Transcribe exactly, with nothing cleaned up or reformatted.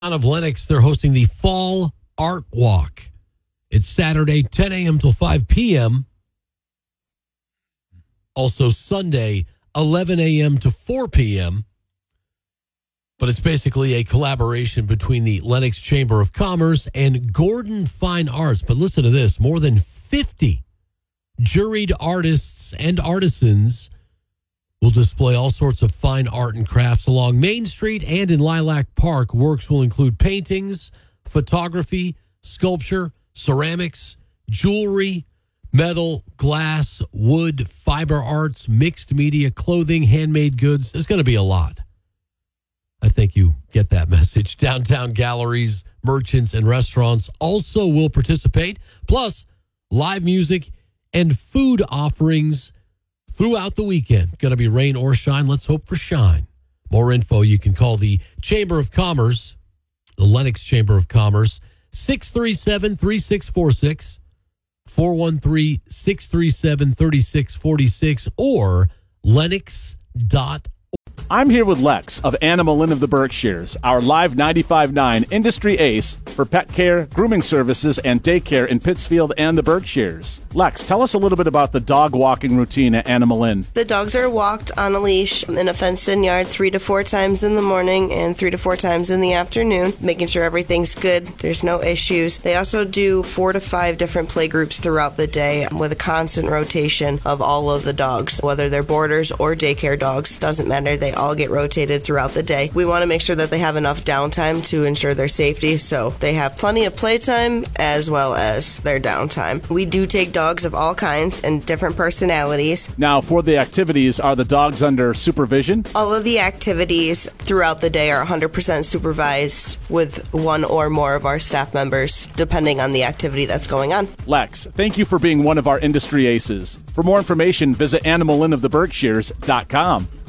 Town of Lenox, they're hosting the Fall Art Walk. It's Saturday, ten a.m. till five p.m. Also Sunday, eleven a.m. to four p.m. But it's basically a collaboration between the Lenox Chamber of Commerce and Gordon Fine Arts. But listen to this, more than fifty juried artists and artisans will display all sorts of fine art and crafts along Main Street and in Lilac Park. Works will include paintings, photography, sculpture, ceramics, jewelry, metal, glass, wood, fiber arts, mixed media, clothing, handmade goods. There's going to be a lot. I think you get that message. Downtown galleries, merchants, and restaurants also will participate, plus live music and food offerings throughout the weekend. Going to be rain or shine. Let's hope for shine. More info, you can call the Chamber of Commerce, the Lenox Chamber of Commerce, six three seven, three six four six, four one three, six three seven, three six four six, or lennox dot org. I'm here with Lex of Animal Inn of the Berkshires, our live ninety-five point nine industry ace for pet care, grooming services, and daycare in Pittsfield and the Berkshires. Lex, tell us a little bit about the dog walking routine at Animal Inn. The dogs are walked on a leash in a fenced-in yard three to four times in the morning and three to four times in the afternoon, making sure everything's good, there's no issues. They also do four to five different play groups throughout the day with a constant rotation of all of the dogs, whether they're boarders or daycare dogs, doesn't matter. They all get rotated throughout the day. We want to make sure that they have enough downtime to ensure their safety, so they have plenty of playtime as well as their downtime. We do take dogs of all kinds and different personalities. Now, for the activities, are the dogs under supervision? All of the activities throughout the day are one hundred percent supervised with one or more of our staff members, depending on the activity that's going on. Lex, thank you for being one of our industry aces. For more information, visit animal inn of the berkshires dot com.